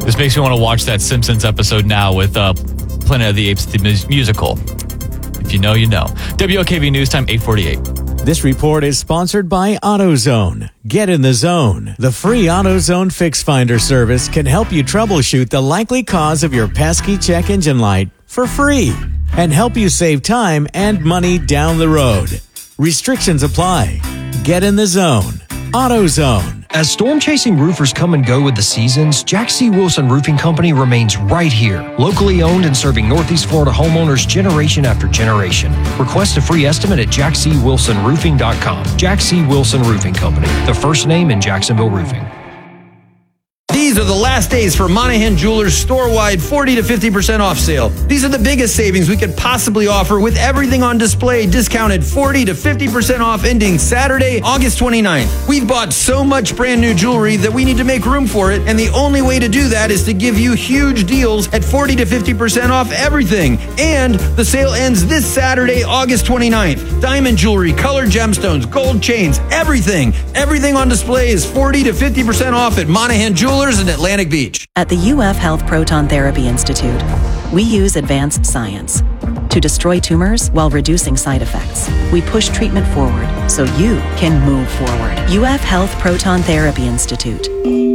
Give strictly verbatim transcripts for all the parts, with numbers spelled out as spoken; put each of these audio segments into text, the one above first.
This makes me want to watch that Simpsons episode now with uh, Planet of the Apes, the mus- musical. If you know, you know. W O K V News Time, eight forty-eight. This report is sponsored by AutoZone. Get in the zone. The free AutoZone Fix Finder service can help you troubleshoot the likely cause of your pesky check engine light for free and help you save time and money down the road. Restrictions apply. Get in the zone. AutoZone. As storm-chasing roofers come and go with the seasons, Jack C. Wilson Roofing Company remains right here, locally owned and serving Northeast Florida homeowners generation after generation. Request a free estimate at jack c wilson roofing dot com. Jack C. Wilson Roofing Company, the first name in Jacksonville roofing. These are the last days for Monahan Jewelers store-wide forty to fifty percent off sale. These are the biggest savings we could possibly offer with everything on display discounted forty to fifty percent off ending Saturday, August twenty-ninth. We've bought so much brand new jewelry that we need to make room for it, and the only way to do that is to give you huge deals at forty to fifty percent off everything. And the sale ends this Saturday, August twenty-ninth. Diamond jewelry, colored gemstones, gold chains, everything. Everything on display is forty to fifty percent off at Monahan Jewelers in Atlantic Beach. At the U F Health Proton Therapy Institute, we use advanced science to destroy tumors while reducing side effects. We push treatment forward so you can move forward. U F Health Proton Therapy Institute.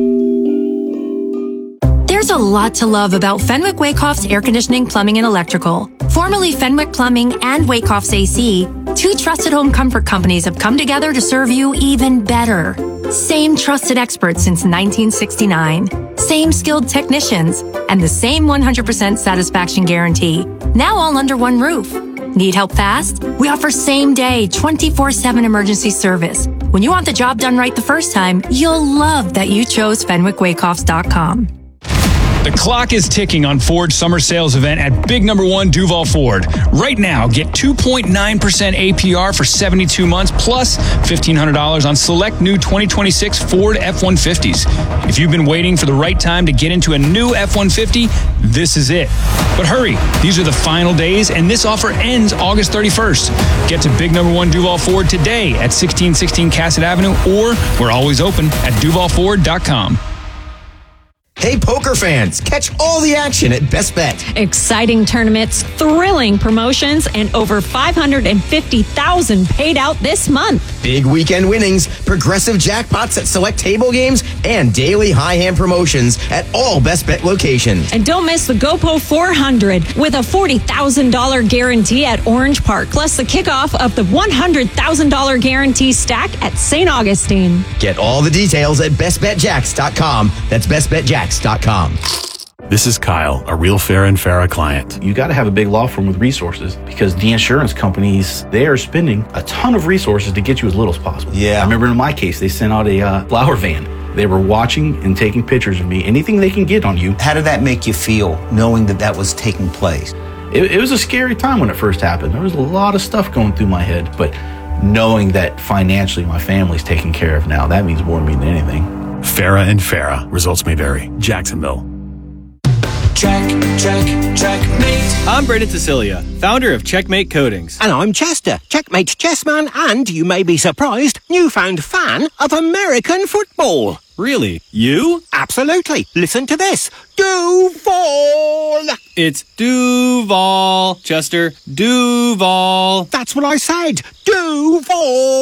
There's a lot to love about Fenwick Wakehoff's Air Conditioning, Plumbing, and Electrical. Formerly Fenwick Plumbing and Wakehoff's A C, two trusted home comfort companies have come together to serve you even better. Same trusted experts since nineteen sixty-nine. Same skilled technicians. And the same one hundred percent satisfaction guarantee. Now all under one roof. Need help fast? We offer same-day, twenty-four seven emergency service. When you want the job done right the first time, you'll love that you chose Fenwick Wakehoffs dot com. The clock is ticking on Ford's summer sales event at Big Number One Duval Ford. Right now, get two point nine percent A P R for seventy-two months plus fifteen hundred dollars on select new twenty twenty-six Ford F one fifties. If you've been waiting for the right time to get into a new F one fifty, this is it. But hurry, these are the final days, and this offer ends August thirty-first. Get to Big Number One Duval Ford today at sixteen sixteen Cassett Avenue, or we're always open at duval ford dot com. Hey, poker fans, catch all the action at Best Bet. Exciting tournaments, thrilling promotions, and over five hundred fifty thousand dollars paid out this month. Big weekend winnings, progressive jackpots at select table games, and daily high hand promotions at all Best Bet locations. And don't miss the GoPo four hundred with a forty thousand dollars guarantee at Orange Park, plus the kickoff of the one hundred thousand dollars guarantee stack at Saint Augustine. Get all the details at best bet jacks dot com. That's best bet jacks dot com. This is Kyle, a real Farah and Farah client. You got to have a big law firm with resources because the insurance companies, they are spending a ton of resources to get you as little as possible. Yeah. I remember in my case, they sent out a uh, flower van. They were watching and taking pictures of me, anything they can get on you. How did that make you feel, knowing that that was taking place? It, it was a scary time when it first happened. There was a lot of stuff going through my head, but knowing that financially my family's taken care of now, that means more to me than anything. Farah and Farah. Results may vary. Jacksonville. Check, check, checkmate. I'm Brendan Cecilia, founder of Checkmate Coatings. And I'm Chester, Checkmate chessman and, you may be surprised, newfound fan of American football. Really? You? Absolutely. Listen to this. Duval! It's Duval, Chester. Duval. That's what I said. Duval!